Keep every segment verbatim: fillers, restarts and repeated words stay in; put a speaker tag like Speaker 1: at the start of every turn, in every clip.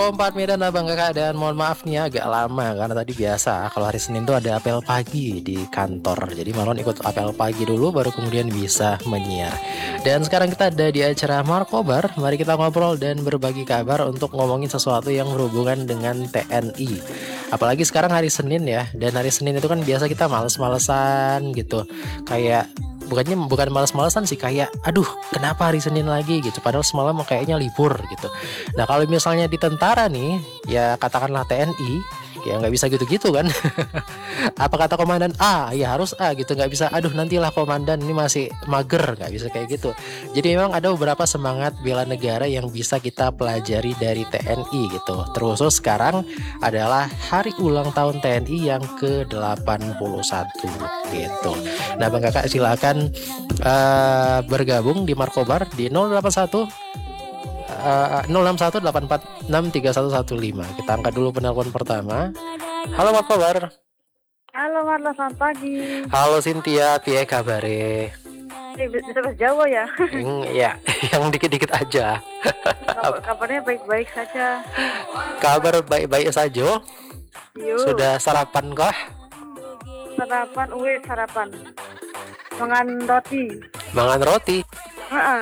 Speaker 1: Halo empat Medan abang kakak, dan mohon maaf nih agak lama karena tadi biasa kalau hari Senin tuh ada apel pagi di kantor. Jadi Marlon ikut apel pagi dulu baru kemudian bisa menyiar. Dan sekarang kita ada di acara Markobar. Mari kita ngobrol dan berbagi kabar untuk ngomongin sesuatu yang berhubungan dengan T N I. Apalagi sekarang hari Senin ya. Dan hari Senin itu kan biasa kita males-malesan gitu. Kayak bukannya bukan malas-malasan sih, kayak aduh kenapa hari Senin lagi gitu, padahal semalam kayaknya libur gitu. Nah kalau misalnya di tentara nih ya katakanlah T N I ya nggak bisa gitu-gitu kan. Apa kata komandan A ya harus A gitu, nggak bisa aduh nantilah komandan ini masih mager, nggak bisa kayak gitu. Jadi memang ada beberapa semangat bela negara yang bisa kita pelajari dari T N I gitu. Terus sekarang adalah hari ulang tahun T N I yang ke delapan puluh satu gitu. Nah bang kakak silakan uh, bergabung di Markobar di nol delapan satu Uh, nol enam satu delapan empat enam tiga satu satu lima. Kita angkat dulu penelpon pertama. Halo Markobar.
Speaker 2: Halo Marla, selamat pagi.
Speaker 1: Halo Cynthia, piye kabare?
Speaker 2: Bisa bahasa Jawa ya?
Speaker 1: Hmm, ya, yang dikit-dikit aja.
Speaker 2: Kabar, kabarnya baik-baik saja.
Speaker 1: Kabar baik-baik saja.
Speaker 2: Yuk.
Speaker 1: Sudah sarapan kah?
Speaker 2: Sarapan, uwe sarapan. Mangan roti.
Speaker 1: Mangan roti?
Speaker 2: Uh-uh.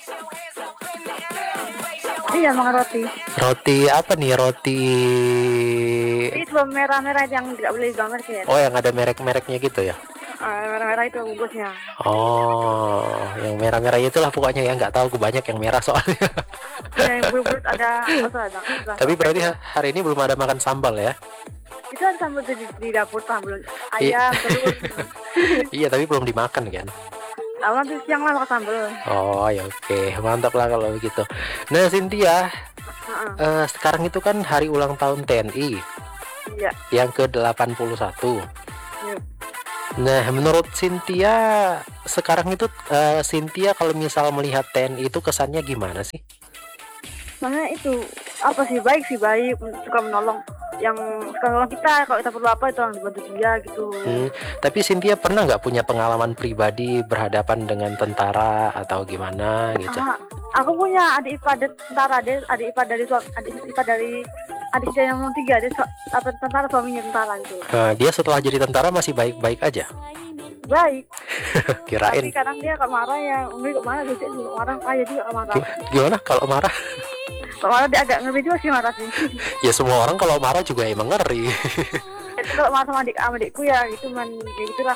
Speaker 2: Iya, makan roti.
Speaker 1: Roti apa nih? Roti
Speaker 2: itu merah-merah yang tidak boleh digambar ya.
Speaker 1: Oh, yang ada merek-mereknya gitu ya?
Speaker 2: Uh, merah-merah itu bungkusnya.
Speaker 1: Oh, yang merah-merah itulah pokoknya, ya nggak tahu, gue banyak yang merah soalnya.
Speaker 2: Ya, yang bulat ada, ada, ada.
Speaker 1: Tapi berarti hari ini belum ada makan sambal ya?
Speaker 2: Itu ada sambal di, di dapur, sambal ayam, telur.
Speaker 1: Iya, tapi belum dimakan kan?
Speaker 2: Aku nanti siang lah makan sambal.
Speaker 1: Oh ya oke, okay. Mantap lah kalau begitu. Nah Cynthia, uh-uh. uh, sekarang itu kan hari ulang tahun T N I.
Speaker 2: Iya.
Speaker 1: Yang ke delapan puluh satu.
Speaker 2: Iya.
Speaker 1: Nah menurut Cynthia sekarang itu uh, Cynthia kalau misal melihat T N I itu kesannya gimana sih?
Speaker 2: Soalnya itu apa sih, baik sih, baik, suka menolong yang kalau kita kalau kita perlu apa itu orang dibantu dia gitu.
Speaker 1: Hmm, tapi Cynthia pernah nggak punya pengalaman pribadi berhadapan dengan tentara atau gimana gitu?
Speaker 2: Ah, aku punya adik ipar tentara, dia adik ipar dari adik ipar dari adik saya yang nomor tiga, dia apa tentara, suaminya tentara gitu.
Speaker 1: Nah, dia setelah jadi tentara masih baik-baik aja?
Speaker 2: Baik.
Speaker 1: Kirain.
Speaker 2: Tapi kadang dia kalau marah ya, ngeri kok marah gitu, marah kayak juga kalau marah.
Speaker 1: Gimana kalau marah?
Speaker 2: Kalau marah dia agak ngeri juga sih marah sih.
Speaker 1: Ya semua orang kalau marah juga emang ngeri.
Speaker 2: Itu kalau marah sama adik sama adikku ya gitu man, kayak gitulah.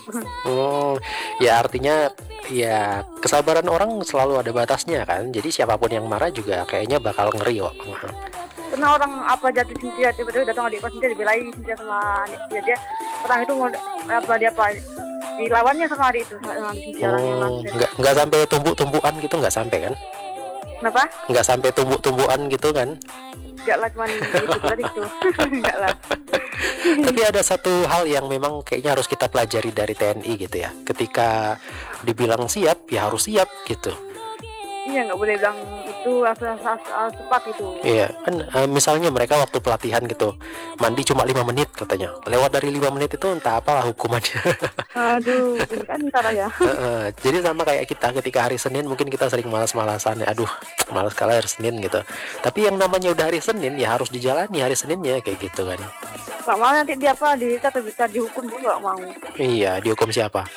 Speaker 1: Hmm, ya artinya ya kesabaran orang selalu ada batasnya kan. Jadi siapapun yang marah juga kayaknya bakal ngeri kok.
Speaker 2: Karena orang apa jatuh Cynthia tiba-tiba datang adik pas Cynthia dibelain Cynthia sama adik dia, dia orang itu mau apa dia apa dilawannya sama adik itu sama Cynthia.
Speaker 1: Hmm, nggak nggak sampai tumbuk-tumbukan gitu, nggak sampai kan?
Speaker 2: Kenapa?
Speaker 1: Nggak sampai tumbuk-tumbukan gitu kan?
Speaker 2: Nggak lah, cuman gitu tadi itu. Nggak lah.
Speaker 1: Tapi ada satu hal yang memang kayaknya harus kita pelajari dari T N I gitu ya. Ketika dibilang siap, ya harus siap gitu.
Speaker 2: Iya, nggak boleh bilang itu asal cepat itu.
Speaker 1: Iya kan, uh, misalnya mereka waktu pelatihan gitu mandi cuma lima menit katanya. Lewat dari lima menit itu entah apalah hukumannya.
Speaker 2: Aduh, ini kan ntar ya.
Speaker 1: uh, uh, Jadi sama kayak kita ketika hari Senin mungkin kita sering malas-malasan ya, aduh malas kali hari Senin gitu. Tapi yang namanya udah hari Senin ya harus dijalani hari Seninnya kayak gitu kan.
Speaker 2: Gak mau nanti dia apa di kita bisa dihukum juga, gak mau.
Speaker 1: Iya, dihukum siapa?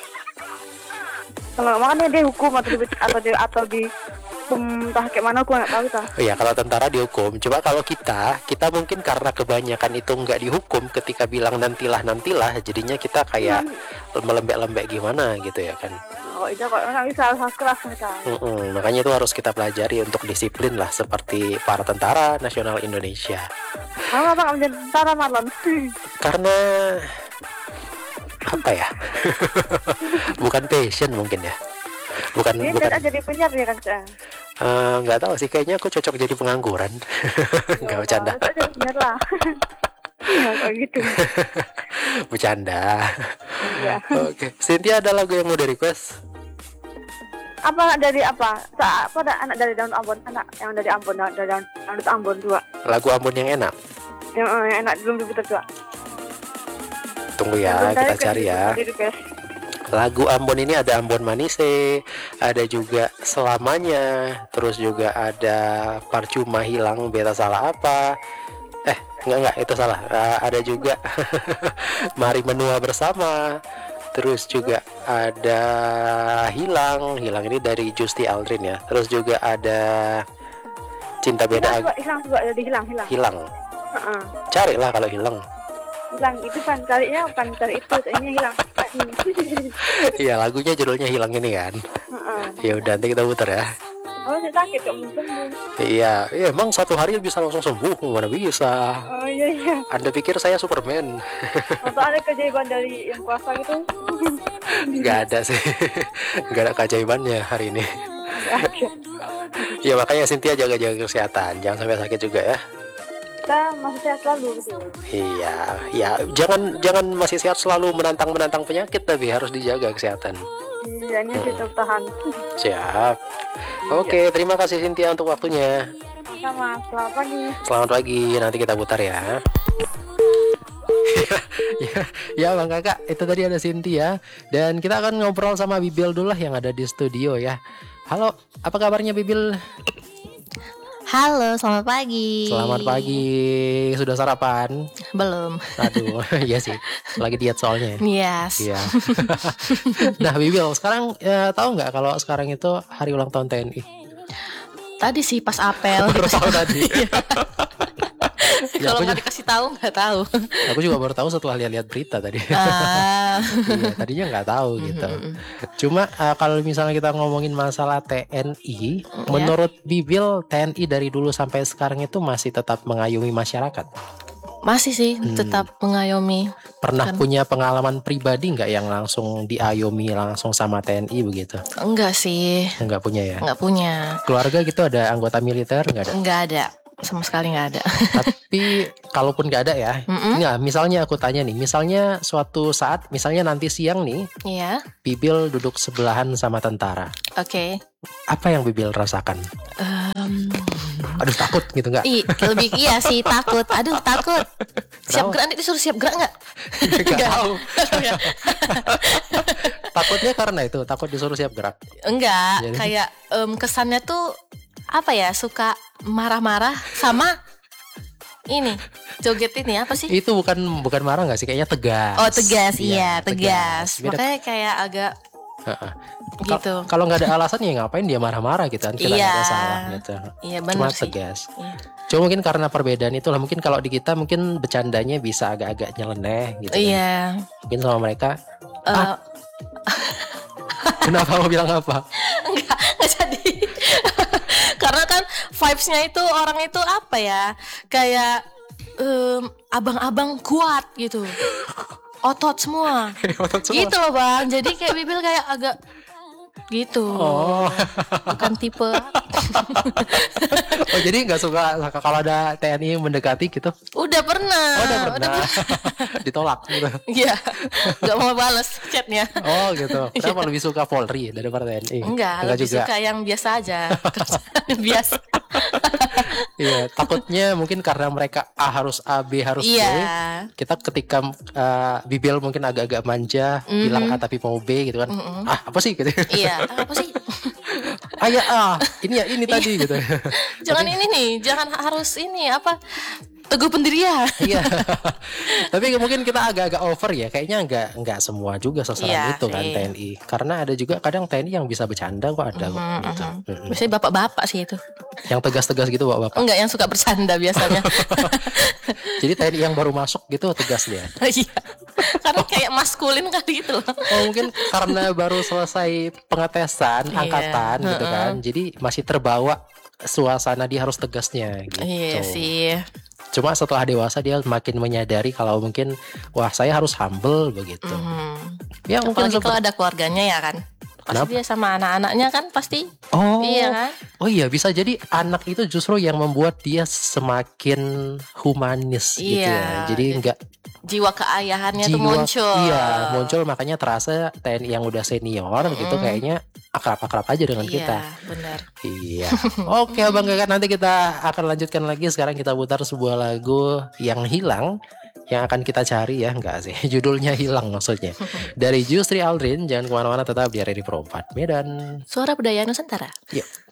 Speaker 2: Kalau makanya dia hukum atau di atau di atau di hukum entah kayak mana aku nggak tahu tak.
Speaker 1: Iya, kalau tentara dihukum. Coba kalau kita, kita mungkin karena kebanyakan itu nggak dihukum, ketika bilang nantilah nantilah, jadinya kita kayak hmm. melembek-lembek gimana gitu ya kan.
Speaker 2: Oh itu kok nggak bisa harus keras kita.
Speaker 1: Mm-mm, makanya itu harus kita pelajari untuk disiplin lah seperti para tentara nasional Indonesia.
Speaker 2: Kamu apa nggak menjadi tentara Marlon?
Speaker 1: Karena apa ya? Bukan passion mungkin ya. Bukan
Speaker 2: ini
Speaker 1: bukan
Speaker 2: jadi penyiar ya kan saya.
Speaker 1: Uh, nggak tahu sih, kayaknya aku cocok jadi pengangguran. Nggak oh, bercanda.
Speaker 2: Penyiar lah. Ya, kayak gitu.
Speaker 1: Bercanda.
Speaker 2: Ya.
Speaker 1: Oke, okay. Cynthia ada lagu yang mau di request?
Speaker 2: Apa dari apa? Sa apa ada anak dari daun Ambon, anak yang dari Ambon, dari daun daun Ambon dua.
Speaker 1: Lagu Ambon yang enak.
Speaker 2: Yang, uh, yang enak belum diputar dua.
Speaker 1: Tunggu ya, kita cari ya. lagu Ambon ini ada Ambon Manise, ada juga Selamanya, terus juga ada Percuma Hilang Beta Salah Apa. Eh, enggak enggak itu salah. Uh, ada juga Mari Menua Bersama. Terus juga ada Hilang, Hilang ini dari Justi Aldrin ya. Terus juga ada Cinta Beda.
Speaker 2: Hilang juga, hilang juga jadi hilang, hilang.
Speaker 1: Hilang.
Speaker 2: Uh-uh.
Speaker 1: Carilah kalau hilang.
Speaker 2: Hilang itu kan carinya bukan cari itu, ini hilang.
Speaker 1: Iya, lagunya judulnya Hilang ini kan.
Speaker 2: Uh-uh.
Speaker 1: Ya udah, nanti kita putar ya.
Speaker 2: Oh, saya sakit kok belum sembuh.
Speaker 1: Iya, iya emang satu hari bisa langsung sembuh, mana bisa.
Speaker 2: Oh iya iya.
Speaker 1: Anda pikir saya Superman?
Speaker 2: Atau ada keajaiban dari yang kuasa gitu?
Speaker 1: Gak ada sih. Gak ada keajaibannya hari ini.
Speaker 2: Gak ada.
Speaker 1: Ya makanya Cynthia jaga-jaga kesehatan, jangan sampai sakit juga ya.
Speaker 2: Kita masih sehat selalu gitu.
Speaker 1: Iya, ya jangan jangan masih sehat selalu menantang-menantang penyakit, tapi harus dijaga kesehatan.
Speaker 2: Iya, ini kita tahan.
Speaker 1: Siap. Oke, terima kasih Cynthia untuk waktunya.
Speaker 2: Sama, selamat pagi.
Speaker 1: Selamat pagi, nanti kita putar ya. ya, ya Bang Kakak, itu tadi ada Cynthia. Dan kita akan ngobrol sama Bibil dulu lah yang ada di studio ya. Halo, apa kabarnya Bibil?
Speaker 3: Halo, selamat pagi.
Speaker 1: Selamat pagi, sudah sarapan?
Speaker 3: Belum.
Speaker 1: Aduh, iya sih, lagi diet soalnya.
Speaker 3: Yes.
Speaker 1: Iya. Nah, Bibil, sekarang ya, tahu nggak kalau sekarang itu hari ulang tahun T N I?
Speaker 3: Tadi sih pas apel.
Speaker 1: Baru tahu tadi. Ya,
Speaker 3: Kalau
Speaker 1: aku
Speaker 3: nggak
Speaker 1: juga-
Speaker 3: dikasih tahu nggak tahu.
Speaker 1: Aku juga baru tahu setelah lihat-lihat berita tadi.
Speaker 3: Ah,
Speaker 1: Iya, tadinya nggak tahu gitu. Cuma uh, kalau misalnya kita ngomongin masalah T N I, menurut Bibil T N I dari dulu sampai sekarang itu masih tetap mengayomi masyarakat.
Speaker 3: masih sih
Speaker 1: Hmm.
Speaker 3: tetap mengayomi.
Speaker 1: Pernah
Speaker 3: Kan.
Speaker 1: punya pengalaman pribadi nggak yang langsung diayomi langsung sama T N I begitu?
Speaker 3: Enggak sih,
Speaker 1: Nggak punya ya.
Speaker 3: nggak punya.
Speaker 1: Keluarga gitu ada anggota militer nggak ada?
Speaker 3: Nggak ada, sama sekali nggak ada.
Speaker 1: Tapi kalaupun nggak ada ya,
Speaker 3: Mm-mm.
Speaker 1: nggak. Misalnya aku tanya nih, misalnya suatu saat, misalnya nanti siang nih,
Speaker 3: Iya,
Speaker 1: Bibil duduk sebelahan sama tentara.
Speaker 3: oke.
Speaker 1: Apa yang Bibil rasakan?
Speaker 3: Em,
Speaker 1: Aduh takut gitu nggak?
Speaker 3: i, lebih iya sih takut. Aduh takut. Siap
Speaker 1: Kenapa?
Speaker 3: gerak nih disuruh siap gerak nggak?
Speaker 1: Nggak tahu.
Speaker 3: Ya.
Speaker 1: Takutnya karena itu, takut disuruh siap gerak.
Speaker 3: Enggak,
Speaker 1: Jadi?
Speaker 3: kayak em, kesannya tuh apa ya, suka marah-marah sama ini joget ini apa sih?
Speaker 1: Itu bukan bukan marah nggak sih? Kayaknya tegas.
Speaker 3: Oh tegas,
Speaker 1: Iya,
Speaker 3: iya tegas.
Speaker 1: Beda-
Speaker 3: Makanya kayak agak
Speaker 1: Heeh.
Speaker 3: gitu.
Speaker 1: Kal- Kalau nggak ada alasan ya ngapain dia marah-marah gitu kan? Kita nggak ada
Speaker 3: Iya.
Speaker 1: salah gitu.
Speaker 3: Iya
Speaker 1: Cuma
Speaker 3: benar sih.
Speaker 1: tegas.
Speaker 3: Iya.
Speaker 1: Cuma mungkin karena perbedaan itulah, mungkin kalau di kita mungkin bercandanya bisa agak-agak nyeleneh gitu. kan.
Speaker 3: Iya.
Speaker 1: Mungkin sama mereka.
Speaker 3: Eh,
Speaker 1: Kenapa mau bilang apa?
Speaker 3: enggak, enggak jadi. Karena kan vibes-nya itu orang itu apa ya? Kayak em, abang-abang kuat gitu. Otot semua.
Speaker 1: Otot semua.
Speaker 3: Gitu loh, Bang. Jadi kayak Bibil kayak agak gitu.
Speaker 1: Oh.
Speaker 3: Bukan tipe.
Speaker 1: Oh jadi nggak suka kalau ada T N I yang mendekati gitu?
Speaker 3: Udah pernah.
Speaker 1: Oh udah pernah. Ditolak gitu.
Speaker 3: Iya. Enggak mau balas chatnya.
Speaker 1: Oh gitu. Kenapa lebih suka Polri daripada T N I?
Speaker 3: Enggak, lebih
Speaker 1: juga.
Speaker 3: suka yang biasa aja. Kerjaan biasa.
Speaker 1: Iya, takutnya mungkin karena mereka A harus A, B harus B.
Speaker 3: Iya.
Speaker 1: Kita ketika uh, Bibil mungkin agak-agak manja, bilang A tapi mau B gitu kan. Ah, apa sih gitu.
Speaker 3: Iya, apa sih?
Speaker 1: Ah ya A, ini ya ini tadi gitu.
Speaker 3: Jangan ini nih, jangan harus ini apa? Teguh pendirian.
Speaker 1: Iya. Tapi mungkin kita agak-agak over ya. Kayaknya enggak enggak semua juga sasaran
Speaker 3: Iya
Speaker 1: itu kan
Speaker 3: sih.
Speaker 1: T N I. Karena ada juga kadang T N I yang bisa bercanda kok ada kok gitu. Mm-mm.
Speaker 3: Biasanya bapak-bapak sih itu.
Speaker 1: Yang tegas-tegas gitu Bapak.
Speaker 3: Enggak yang suka bercanda biasanya.
Speaker 1: Jadi T N I yang baru masuk gitu tegas dia.
Speaker 3: Iya. Karena kayak maskulin kali gitu loh.
Speaker 1: Oh mungkin karena baru selesai pengetesan
Speaker 3: Iya.
Speaker 1: angkatan gitu kan. Jadi masih terbawa suasana dia harus tegasnya gitu.
Speaker 3: Iya sih.
Speaker 1: Cuma setelah dewasa dia makin menyadari kalau mungkin wah saya harus humble begitu.
Speaker 3: Hmm.
Speaker 1: Ya mungkin
Speaker 3: Apalagi kalau
Speaker 1: seperti
Speaker 3: ada keluarganya ya kan. Pasti
Speaker 1: Kenapa?
Speaker 3: dia sama anak-anaknya kan pasti.
Speaker 1: oh
Speaker 3: Iya kan?
Speaker 1: oh iya bisa jadi anak itu justru yang membuat dia semakin humanis gitu
Speaker 3: Iya.
Speaker 1: ya. Jadi enggak
Speaker 3: Jiwa keayahannya tuh
Speaker 1: jiwa-
Speaker 3: muncul.
Speaker 1: Iya muncul makanya terasa T N I yang udah senior gitu kayaknya akrab-akrab aja dengan
Speaker 3: Iya,
Speaker 1: kita.
Speaker 3: benar.
Speaker 1: Iya. Oke Abang Kakak, nanti kita akan lanjutkan lagi. Sekarang kita putar sebuah lagu yang hilang yang akan kita cari ya, enggak sih. Judulnya hilang maksudnya. Dari Justri Aldrin, jangan kemana-mana, tetap di R R I Pro empat Medan.
Speaker 3: Suara Budaya Nusantara.
Speaker 1: Yuk.